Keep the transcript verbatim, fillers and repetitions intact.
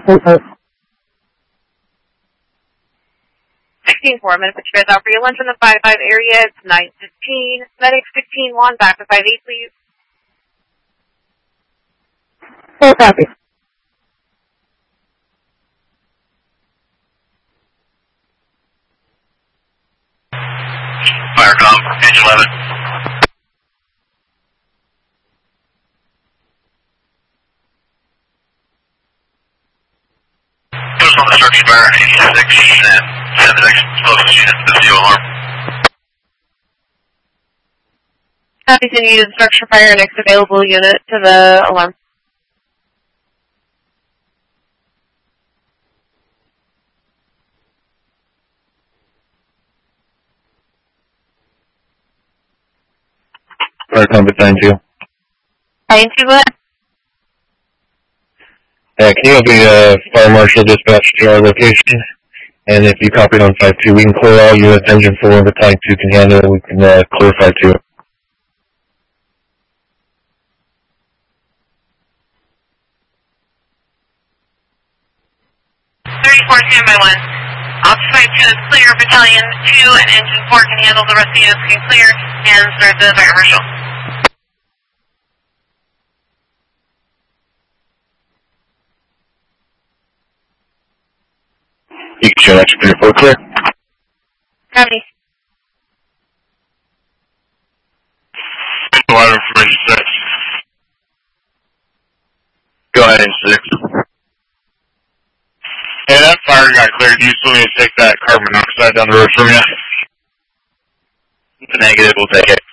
sixteen four, I'm going to put you guys out for your lunch in the five five area. It's nine fifteen. Medics fifteen one, back to five eight, please. Full copy. Firecom, page eleven. Post on the structure fire, eighty-six, and send the next closest unit to the C O alarm. Copy, send you to the structure fire, next available unit to the alarm. Firecom behind you. Behind you, what? Uh, can you help me, uh, Fire Marshal dispatch to our location? And if you copied on five two, we can clear all units, engine four and battalion two can handle it, we can, uh, clear five two. thirty-four, standby one. Officer five two is clear, battalion two and engine four can handle, the rest of the units can clear, and start the fire marshal. You can show extra three or four clear. Copy. Water information six. Go ahead, six. Hey, that fire got cleared. Do you still need to take that carbon monoxide down the road from you? It's a negative, we'll take it.